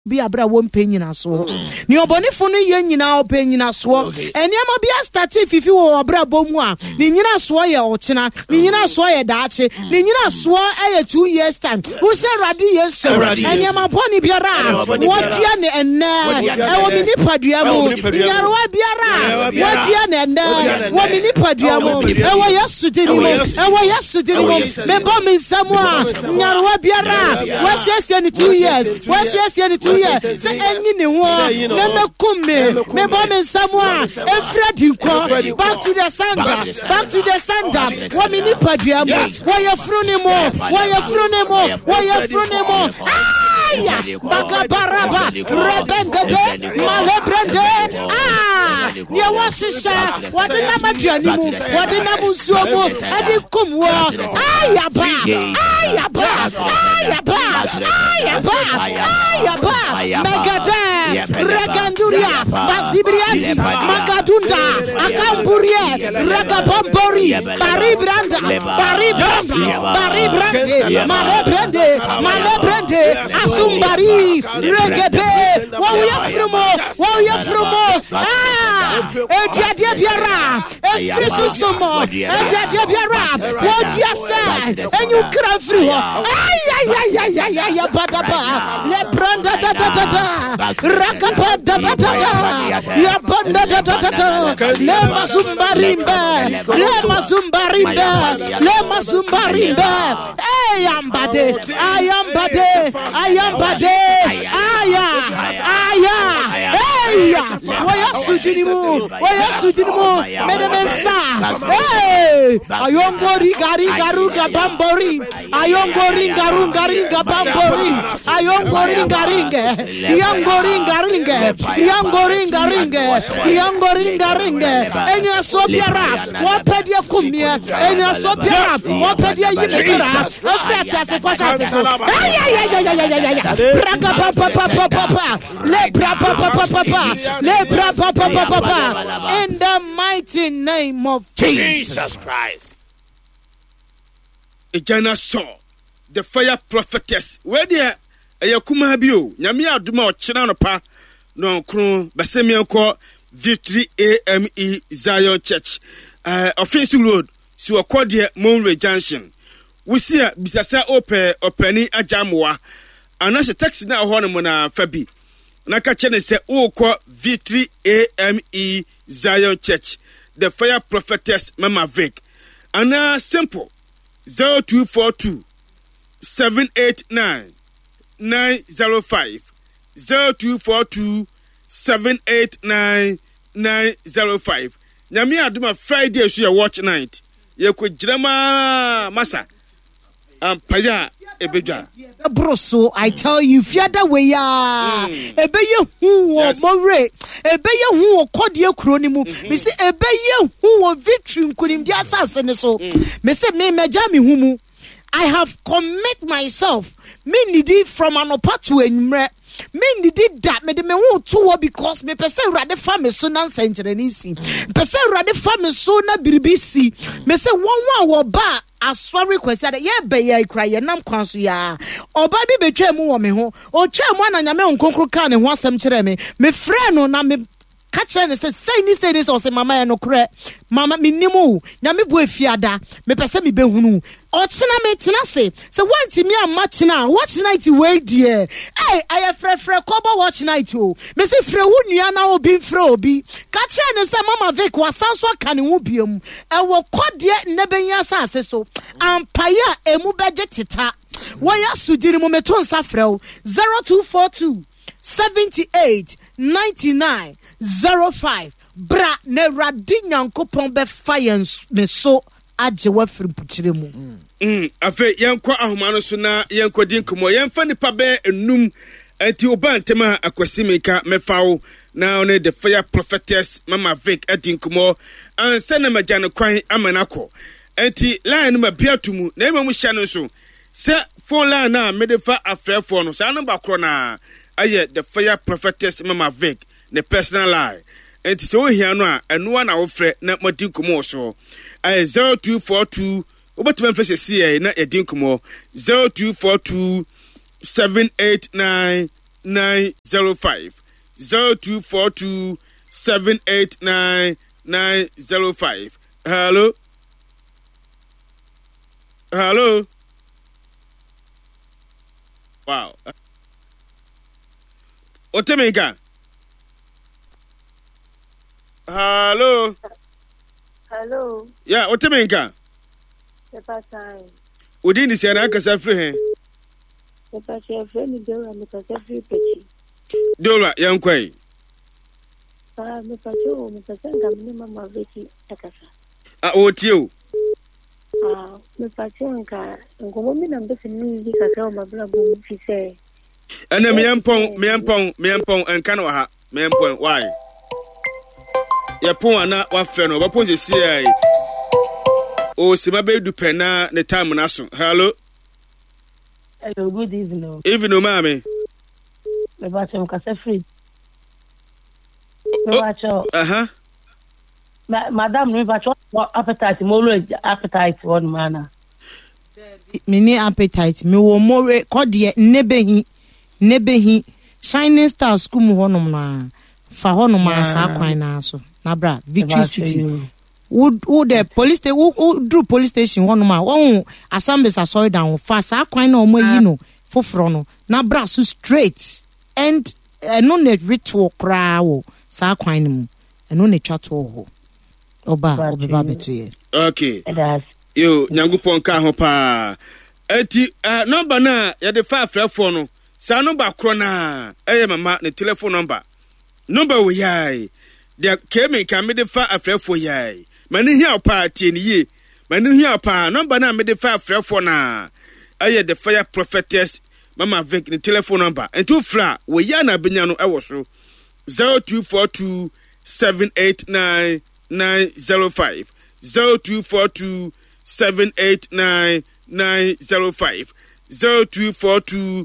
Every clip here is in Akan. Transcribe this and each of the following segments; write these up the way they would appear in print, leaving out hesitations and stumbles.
be a bra won penyina so ni obonifo no ye nyina o penyina so eniama bia start if you o bra bomu a ni nyina so ye ochina ni nyina so ye daache ni nyina so e 2 years time wo se rade yesu eniama boni biara wodia ne enne e wo mi nipadua mu nyarowa biara wodia ne enne wo mi nipadua mu e wo yesu dini mu e wo yesu dini mu me bo mi nsamu a nyarowa biara wo se ni 2 years wo se ni 2 years say any ne wo na me bo me Samuel Efredi ko back to the sender wo mi ni padua mu wo ye fruni mo aya bakabaraba rebende malebrende ye wasisa wade na maduani mu wade na musuo mu ade kumwo aya ba Megade, Reganduria, Basibrianti, Magadunda, Akamburie, Ragabombori, Baribrande, Malebrande, Asumbari, Regebe, Wawya Frumo, Edia Biara, Efrisusumo, Edia Biara, what you said, and you cry through. Ay, Badaba, Lebranda Rakapa Yabanda Lema Zumbarimba, I am Bade, Waya Sujinimu, Medemensa, Ayongori Garuga Bambori, Ayongori Garunga Bambori, Ayongori Garinge, Enya Sobiara, one pedia Kumia, Enya Sobiara, one pedia Yimira, Afrata Sefasa, in the mighty name of Jesus Christ. Ejana saw the fire prophetess. Where there Ayakuma Bio, Yamia Duma Chinanopa, no crew, Basemianko, Victory AME Zion Church, Offensive Road, so a cordial Monroe Junction. We see a Bisasa Openi Ajamwa, and as a taxi now Honamona Fabi. Naka Chene say, Oko Victory AME Zion Church, the fire prophetess Mama Vic. And simple 0242 789 905 0242 789 905. Nyami aduma Friday so your watch night. Ye ko jirama masa. Paya ebedwa. Broso, I tell you, fiada we ya. Ebeye hu wo more. Ebeye hu wo kodie kroni mu. Me say ebeye hu wo victory nkunim di asase ne so. Me say me meja me hu mu. I have commit myself. Me nidi from anopa to enmre. Me nidi that me de me hu to because me pese rade fa me so na nsenkyere nisi. Pese rade fa me so na biribisi. Me say won wo ba asori kwesi ade ye be ye kra ye nam kwan so ya. Oba bi betwa mu wo me ho. O twa mu ananyame nkonkro ka ne ho asem kyere me. Me frɛ no na me catch and say this or say mama no cre mama me nimu nyame bo afiada me pese me behunu o chena me tena say want me am na watch night we die I frɛ kobo watch night o me say frɛ wo nua na obi frɛ obi catch and say mama Vic wasanso aka ne wo biam e wo kodie ne benya asase so ampaya emu beje teta waya sudiri mo meto nsa frɛ 0242 78 99 05 bra ne radinyan kopon be fire me so ajewa fripuchire mu afa yenko ahoma no so na yenko din komo yenfa nipa be enum anti obantema akwasimika mefawo now ne the fire prophetess Mama Vic adin komo ansa na magane kwan amanako anti line ma biatumu na emamu hya no so se phone line na medefa afrefo no sa number kro na aye the fire prophetess Mama Vic the personal line and so here no eno na wo frɛ na modin komo so 0242 obetima mfese sie na edin komo 0242 789 905 0242 789 905. Hello. Wow. Otemeka. Hello. Yeah, Otemeka. Papa time. Odi ni sia na akasa free he. Papa chef ni Dora me kasa free pechi. Dora yankwai. Me pacho me kasa ngamne mama veki akasa. Otio. Me pacho nka ngomo mi na mbese ni kaka o mabla bo fi se. Ana me yampon enka na ha. Me yampon why? Ya pon ana wa frɛ no, ba pon se si ai. O sima be du pena ne time na so. Hello, good evening. Evening, mami. Me pacho kasa free. Me pacho. Madam, me pacho appetite one mana. Me ni appetite me wo more kodie nebehi Shining Star school mu honom na fa honom asa kwan na so na bra Victory City would the police station would drew police station honom a won assemblies asoy down fa sa kwan na omo yi no foforo no na bra so straight and no net ritual kra wo sa kwan mu no ne twa to ho oba beto ye. Okay, yo nyangupon ka ho pa eti number na ya de 5 no sa number kro na mama ne telephone number we yai de came kan me de 5 yai mani hia pa tie ni ye mani hia pa number na me de 5 na the fire prophetess mama Vic ne telephone number ento fra we ya na benya no ewo so 0242 789 905 0242 789 905 0242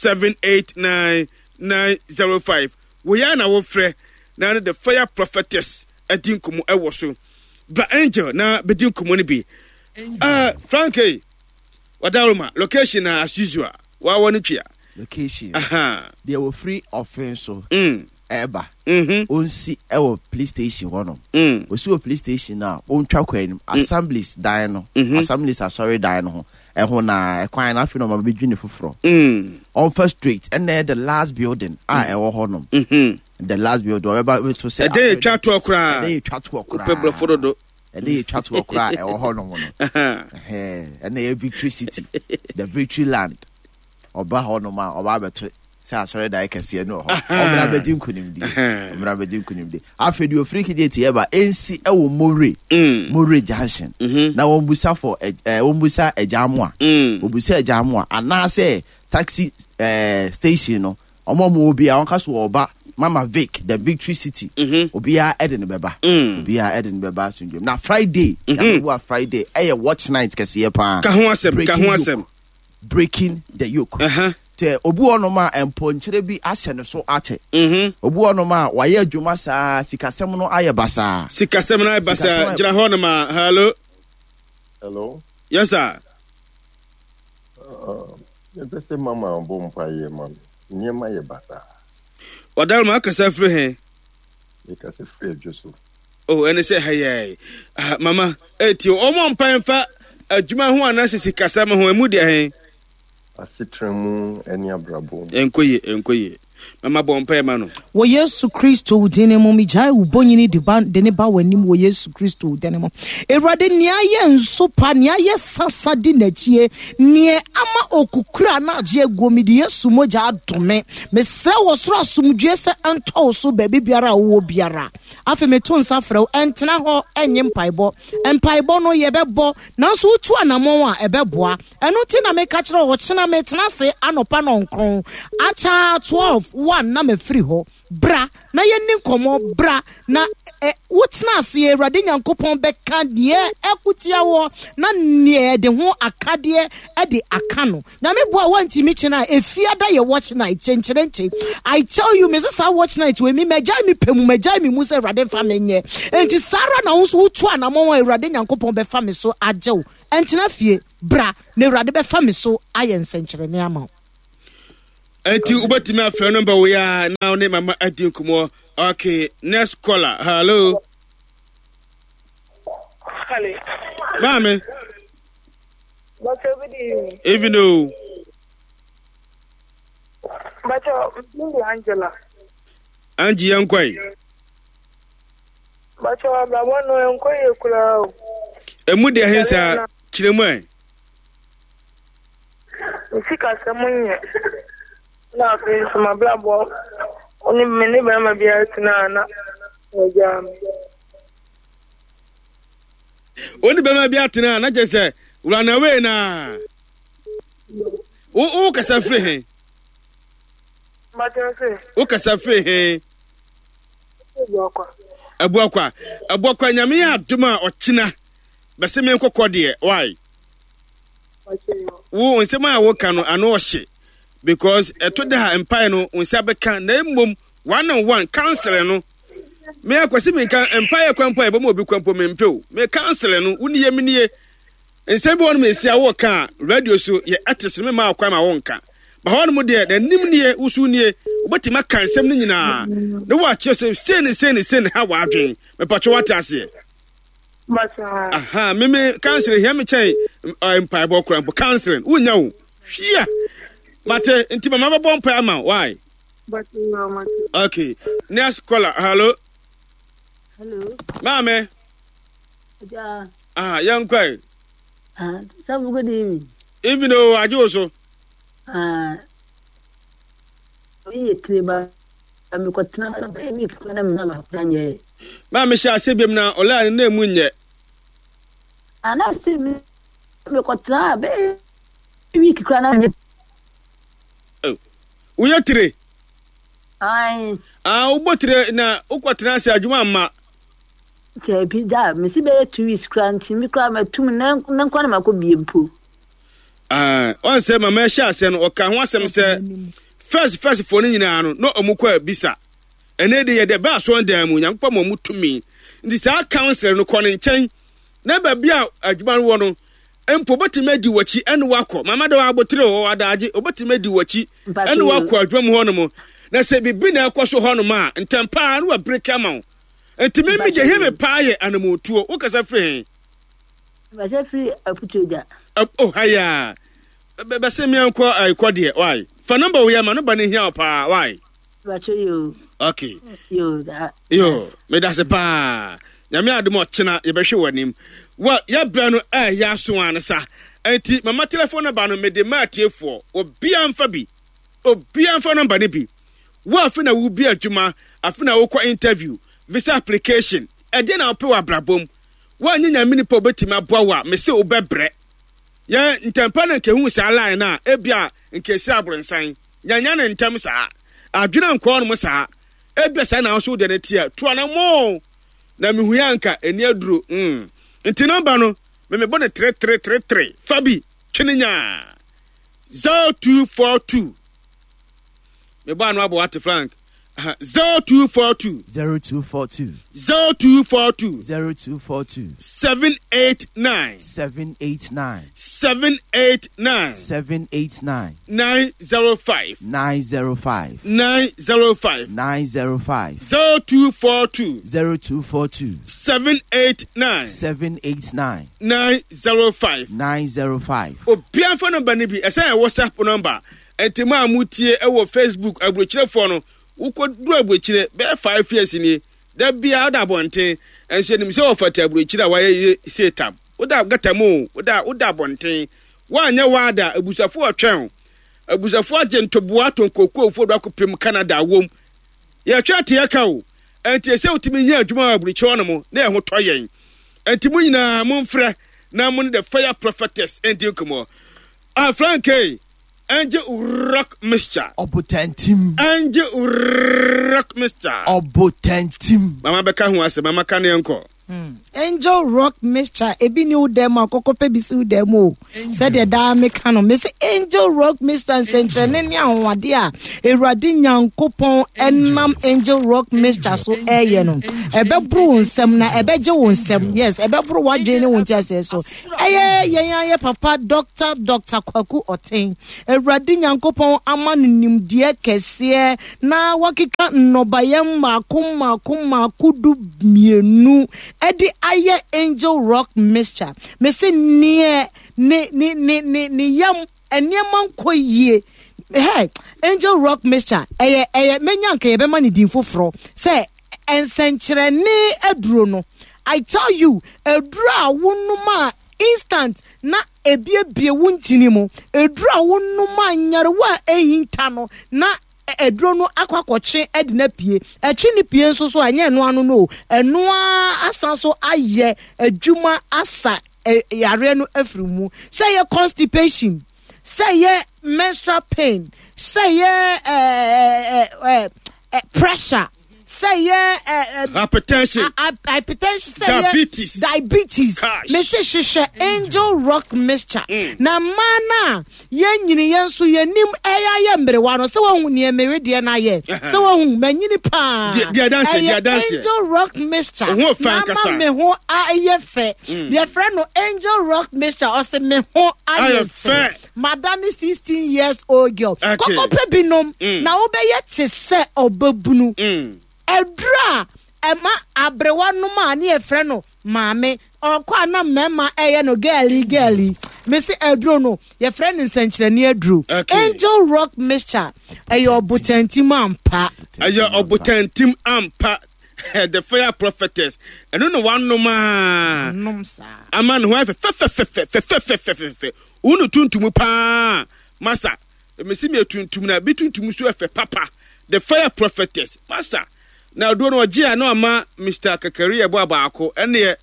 789 905. We are now free now the fire prophetess adinkumu ewo so ba angel na bedinkumu ni bi Frankie wadaruma location as usual wa wonu twa location they were free offense so eba onsi ewo police station wono osi o police station na ontwa kwan assemblies dan no assemblies are sorry dan no ho na kwan na afi no ma bedwini foforo on first street and there the last building ewo honom the last building eba to say dey twa to okra people fododo dey twa to okra ewo honom no and the Victory City the Victory land oba honom oba beto say sorry that I can see no omra bedin kunimdi afedi ofriki date eba ensi ewo more junction na wombusa for wombusa ejamoa obusa ejamoa ana say taxi station no omomo obi a wonka so oba mama Vic the Victory City obi a eden beba sunjum na Friday na Friday watch night kese pa ka ho asem breaking the yoke te obu onoma emponchire bi ahye ne so ache obu onoma waye adwuma saa sikasem no aye basa jira ho no ma hello yes sir pese mama bompa ye mam nyema ye basa wadal ma kasa free he e kasa free Joseph ene say hey mama eti o mo mpan fa adwuma ho anase sikasem ho emu de he asitremu eni abrabo enkoye mama bompa ma no wo Yesu Kristo udene mo mijai ubonyini de ne ba wanim wo Yesu Kristo udene mo erade nia ye nso pa nia ye sasa di nachie nie ama okukura na age egomidi Yesu moja adome mesra wo soro asumdwe se ento so baby biara wo biara afi meto nsa frɛ entena ho enye mpaibo no ye bebo nanso utu anamon a ebeboa eno ti na me ka kire wo kyena metena se anopa no nkron acha 12:1 na me free ho bra na ye ni komo bra na wotna ase Awurade Nyankopɔn beka de ekutia wo na ne de ho akade de akano na me boa wanti mi kyena efiada ye watch night chencherente I tell you me say watch night we mi megya mi pemu megya mi mu say Awurade fa menye enti sara na wo so wotu anamon Awurade Nyankopɔn be fa me so agyew enti na fie bra na Awurade be fa me so aye nsenkyere ne ama Enti ubetimi afre number we are now ne mama adin kumo. Okay, next caller. Hello. Hello. Mami. What's up Even though. But Angela. Angie Yankwai. But I want to inquire. Emu de hensa kiremu. Sika samunye. Na fe sama blabo. Oni mene ba ma bia tina ejam. Oni be ma bia tina na je se run away na. O kasa free he. Matese. O kasa free he. Abuakwa nyame aduma ochina. Bese me nkokọ de why? Wo nsema wo ka no ano ohye because eto da empire no unsa beka na emmom 1-on-1 cancel no me akwase me kan empire kwampo e bomo obi kwampo me mpeo me cancel no uniye miniye nsem bo no me sia wo ka radio so ye artist me ma akwa ma wo nka ba ho no mo de na nim niye usu niye obetima kansem no nyina ne wa chese sen ha wa adwen me pacho watase aha me cancel here me chai empire bo kwampo canceling unya wo hia mate nti mama ba bompa ama why okay next caller hello mame ja yankwai some good evening even though ajoso we kleba am ko tna mi ko na ma planye mame sha sebem na ola na munye ana si mi ko tna be mi ko na mi uye tire ai ubotire na ukwatena se adwuma amma tebi da mi si be 2 weeks kranti mi kra ma tum na nkwa na makobiempo on se mama sha se no oka ho asem se first for ni nyina no omukwa bisa ene de ye de ba so ndan mu nyankpa mo mutumi ndi sa council no kɔ ne nkyɛn na ba bia adwuma no wɔ no empo botima di wachi ene wakɔ mama de wa abotire wo adaje obotima di wachi ene wakɔ adwuma mu hɔ no mo na se bibi na akɔ so hɔ no ma ntempa no wa break ama entime mi je heme paaye anamotuo wo kasa free ba se free aputoja oh haya ba se mi anko aikɔ de why fa number we ma no ba ne hia pa why ba cho yo okay yo me da se pa nyame ademo chena ye behwe wanim wa ya bra no ya so ansa enti mama telephone ba no me de ma tiefo obia mfa number ne bi wo afina wo bi adwuma afina wo kwa interview visa application ede na ope wa brabom wa nyanya mini po betima boa me se obebre ya ntempa na nkehu sa line na ebia nkesi abronsan nyanya na ntem sa adwena nko no mo sa ebia sa na so de ne tia to na mo na mi huyanka eni aduro nti number no me bone 3333 fabi tweninya 0242 me ba no abo at frank 0242 789 905 905 0242 789 905 obia phone number ni bi esa WhatsApp number entima amutie e wo Facebook abrochirefo no ukoduru abrochire be 5 years ni da bia da bonten enso nim se ofata abrochire a waye setam oda gatamu oda bonten wanya wada abusafo atwen abusafo agentoboa tonkoko ofo do akopem Canada wom ye twate yakawo enti ese utimi nya adwuma abrochire no mo na e ho toyen enti mu nyina momfrɛ na mo the fire prophetess enti komo Frankie Anje rock mixture. Obotentim. Anje rock mixture. Obotentim. Mama beka hu ase mama kan enko. Angel Rock Mixture ebi ni udemo akoko pe bi si udemo said the dame kano me say Angel Rock Mixture sentre ne nya honwade a Ewurade Nyankopon enam Angel Rock Mixture so eye no ebebru nsem na ebeje wo nsem yes ebebru wadwe ne wonti ase so eye yen papa Dr. Kwaku Oten Ewurade Nyankopon ama nimdie kese na wakika nnobayem makum du mienu edi aye Angel Rock Mixture me say ni yam eniaman koyie hey Angel Rock Mixture eye menyanka ye be mani din foforo say ensenkyerene aduro no I tell you adura wonuma instant na ebiebie wuntini mu adura wonuma nyarewa ehinta no na edro no akwakoche edina pie echi ni pie nso so anye eno anu no eno asan so aye adwuma asa yare no afrimu say ye constipation say ye menstrual pain say ye pressure say hypertension diabetes me say sheshe Angel Rock Mixture na mana ye nyini yenso yenim eya mbrewa no se won ne merede na ye se won manyini pa Angel Rock Mixture na me ho aye fe ye friend no Angel Rock Mixture o se me ho aye fe madam 16 years old girl koko pe binom na obeye te se obabunu Edra ema abrewa no ma ne efre no maame okwa na mema eye no girly me say edro no ye friend nsenkyerene adru Angel Rock Mixture ayo obutantim ampa the fire prophetess and no one no ma nomsa aman ho fe unu tuntum pa masa me si me tuntum na bituntum so fe papa the fire prophetess masa na do no gia no ama Mr. Kakari ebo abaako ene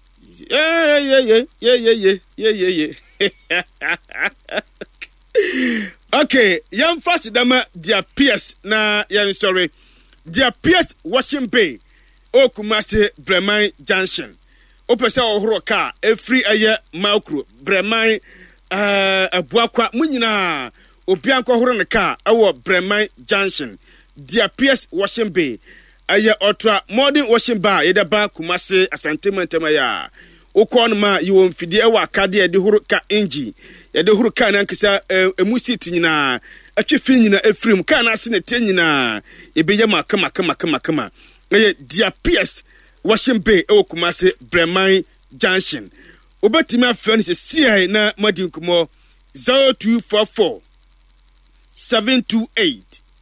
okay yam fast dama dia PS na yan sorry dia PS washing bay Okumase Breman Junction opese ohoro ka efri eye macro Breman abuakwa munyina obianko horo ne ka ewo Breman Junction dia PS washing bay aye otra modern washing bar yeda ba Kumase asantementema ya ukon ma yiwo mfidi ewa akade yede huru ka engine yede huru ka na nkisa emusiti nyina atwefi nyina efrim ka na ase ne tenyina ebeye ma kama aye dia PS washing bay ewo Kumase Breman Junction obetimi afani se CI na madin kumo 0244 728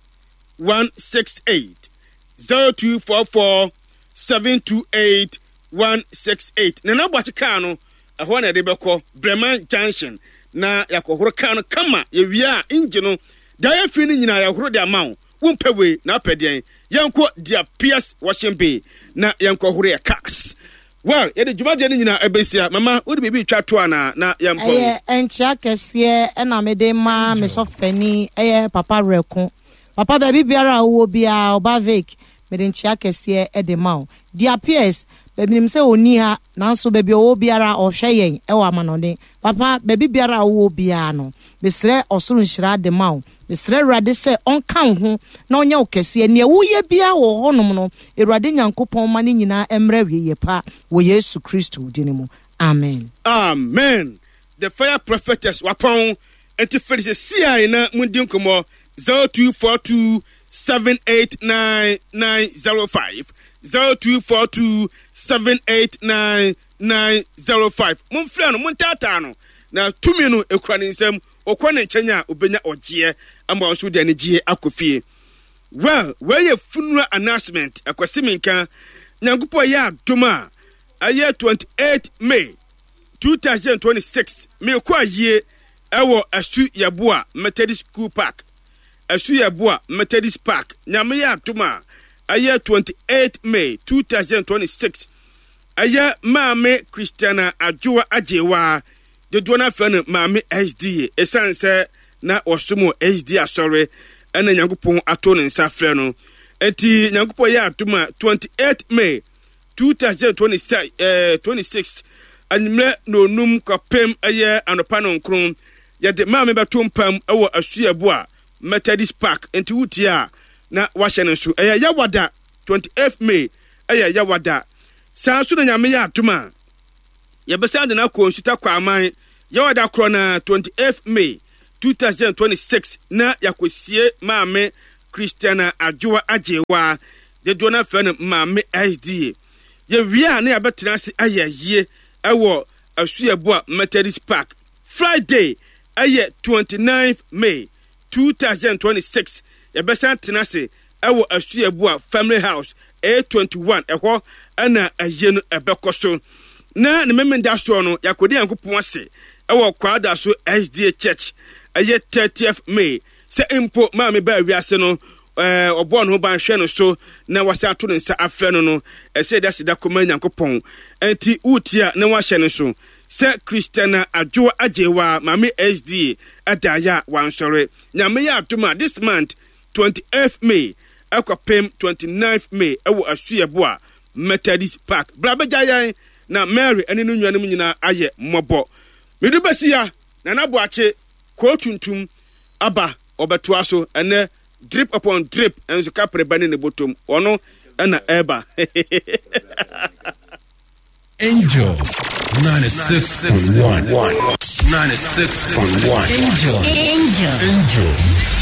168 0244 728 168 nana bwachi ka no ehwo na de beko Breman Junction na yakohoro ka no kama yewia engine da ya fi ni nyina yahoro de amawo wompewe na apedien yanko dia PS washing bay na yankohoro ya cars well yede jumaje ni nyina ebesia mama odi bibi twa to ana na yampo enchia kese na mede ma me so fani papa rekon papa baby biara wo bia obavik mede nchia kese de ma dia PS baby nim se oni ha nanso baby wo biara ohweyen wa manode papa baby biara wo bia no besre osoro nhira de ma besre Ewurade se onkan ho na onya okese ne wo ye bia wo honom no Ewurade Nyankopon ma ne nyina emra wiye pa wo Yesu Kristo dinimu amen the fire prophetess wapon enti felise CI na mundin komo 0242 789 0242 789 Mumfra no muntata no na tumi no ekura ne nsam okwa ne nkyenya obenya ogie amba oso de ne gie akofie well where funeral announcement akwasiminka nyangupo ya doma aye 28 May 2026 me kwa yie ewo asu yeboa Methodist School Park asu yeboa Methodist Park nyame ya doma aye 28 May 2026 aye maame Christiana Ajua Ajewa de dona fene maame SD esanse na osomo SD asore ena nyankopon ato ne nsa frɛ no enti nyankopon ya atoma 28 May 2026 anwummerɛ na onum kɔpem ɛyɛ anɔpa no nkron yɛde maame bɛto mpam ɛwɔ asuabu a Methodist Park nti wutie a na wahyɛ no nso ɛyɛ yɛwada 28th May ɛyɛ yɛwada saa nso na nyame yɛ atom a yɛbɛsa de no akɔ nsuta kwaman yɛwada korɔ na 28th May 2026 na yakɔsie maame Christiana Adwoa Agyewa de dona fɛ no maame SDA yɛwie a na yɛbɛtena ase ayɛ yie ɛwɔ asuabu a Methodist Park Friday ɛyɛ 29th May 2026 yɛbɛsan tena ase ɛwɔ asuabu a Family House A21 ɛhɔ ɛna ɛyɛ no ɛbɛkɔ so na ne memenda soɔ no yakɔdi yankopɔn ase ɛwɔ kwada so SDA Church ɛyɛ 30th May sɛ impo maame ba wiase no ɔbɔ no ho ban hwɛ no so na wasa ato ne nsa afɛ no no ɛsɛ da sida kɔma nyankopɔn enti wutia na wahyɛ no so sɛ Christiana Adwoa Agyewa maame SDA adaya wansɔre nyame yɛ atoma this month 28th May ɛkɔpem 29th May ɛwɔ asuabu a Methodist Park brabɛgya yɛn na Mary ɛne no nnuanom nyinaa ayɛ mmɔbɔ medu bɛsia na naboakye kootuntum aba ɔbɛtoa so ɛnɛ drip upon drip enso kapre bani ne bottom ono na eba Angel 96.1 96.1 Angel